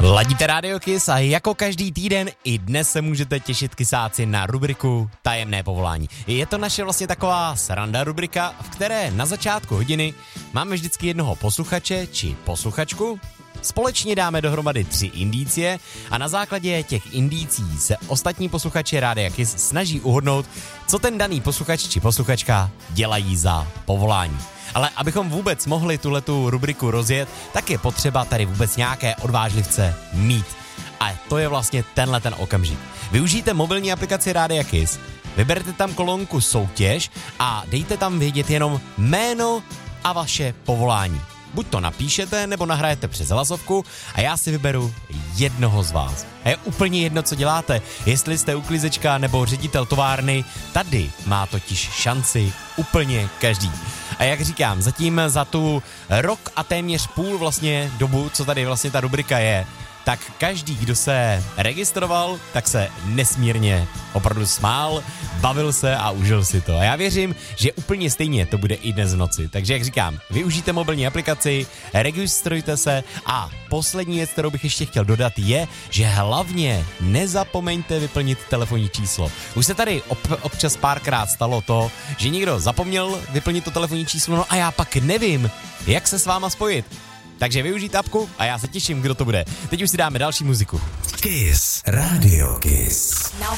Ladíte Radio Kiss a jako každý týden i dnes se můžete těšit kysáci na rubriku Tajemné povolání. Je to naše vlastně taková sranda rubrika, v které na začátku hodiny máme vždycky jednoho posluchače či posluchačku. Společně dáme dohromady 3 indicie a na základě těch indicí se ostatní posluchači Rádia Kiss snaží uhodnout, co ten daný posluchač či posluchačka dělají za povolání. Ale abychom vůbec mohli tuhletu rubriku rozjet, tak je potřeba tady vůbec nějaké odvážlivce mít. A to je vlastně tenhle ten okamžik. Využijte mobilní aplikaci Rádia Kiss, vyberte tam kolonku soutěž a dejte tam vědět jenom jméno a vaše povolání. Buď to napíšete, nebo nahrajete přes hlasovku a já si vyberu jednoho z vás. A je úplně jedno, co děláte, jestli jste uklízečka nebo ředitel továrny, tady má totiž šanci úplně každý. A jak říkám, zatím za tu rok a téměř půl vlastně dobu, co tady vlastně ta rubrika je, tak každý, kdo se registroval, tak se nesmírně opravdu smál, bavil se a užil si to. A já věřím, že úplně stejně to bude i dnes v noci. Takže jak říkám, využijte mobilní aplikaci, registrujte se a poslední věc, kterou bych ještě chtěl dodat je, že hlavně nezapomeňte vyplnit telefonní číslo. Už se tady občas párkrát stalo to, že někdo zapomněl vyplnit to telefonní číslo, no a já pak nevím, jak se s váma spojit. Takže využijte apku a já se těším, kdo to bude. Teď už si dáme další muziku. Kiss. Radio Kiss.